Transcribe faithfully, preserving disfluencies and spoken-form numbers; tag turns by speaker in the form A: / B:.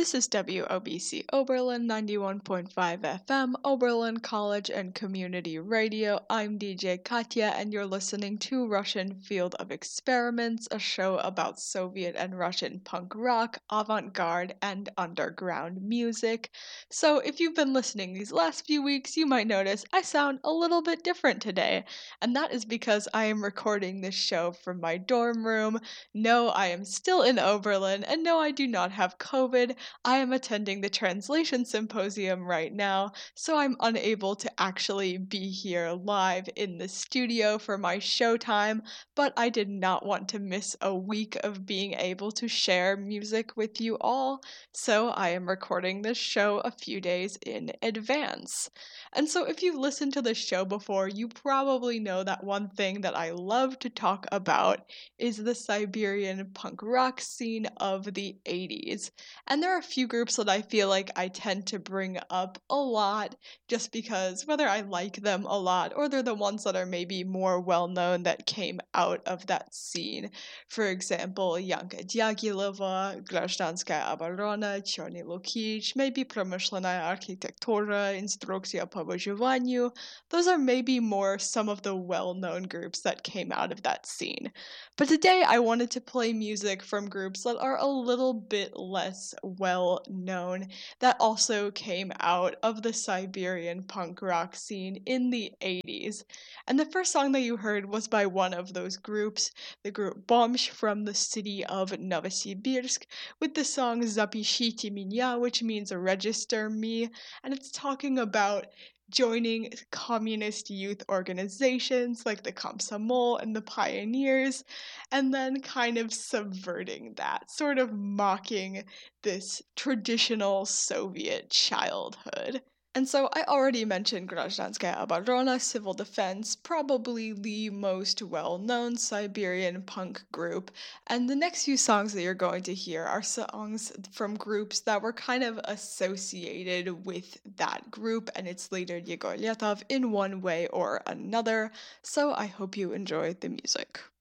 A: This is W O B C Oberlin ninety-one point five F M, Oberlin College and Community Radio. I'm D J Katya, and you're listening to Russian Field of Experiments, a show about Soviet and Russian punk rock, avant-garde, and underground music. So if you've been listening these last few weeks, you might notice I sound a little bit different today, and that is because I am recording this show from my dorm room. No, I am still in Oberlin, and no, I do not have COVID. I am attending the Translation Symposium right now, so I'm unable to actually be here live in the studio for my showtime, but I did not want to miss a week of being able to share music with you all, so I am recording this show a few days in advance. And so if you've listened to the show before, you probably know that one thing that I love to talk about is the Siberian punk rock scene of the eighties. And there are a few groups that I feel like I tend to bring up a lot just because whether I like them a lot or they're the ones that are maybe more well known that came out of that scene. For example, Yanka Diagileva, Gражданская оборона, Черный Лукич, maybe Промышленная архитектура, Инструкция по выживанию. Those are maybe more some of the well-known groups that came out of that scene. But today I wanted to play music from groups that are a little bit less well known that also came out of the Siberian punk rock scene in the eighties. And the first song that you heard was by one of those groups, the group Bomsh from the city of Novosibirsk, with the song Запишите меня, which means register me, and it's talking about joining communist youth organizations like the Komsomol and the Pioneers, and then kind of subverting that, sort of mocking this traditional Soviet childhood. And so I already mentioned Gражданская оборона, Civil Defense, probably the most well-known Siberian punk group, and the next few songs that you're going to hear are songs from groups that were kind of associated with that group and its leader Yegor Letov in one way or another, so I hope you enjoy the music.